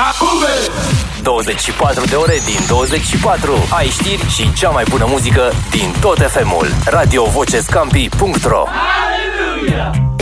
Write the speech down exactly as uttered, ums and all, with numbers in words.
douăzeci și patru de ore din douăzeci și patru. Ai știri și cea mai bună muzică din tot F M-ul. Radio Vocea Scampi punct ro. Hallelujah!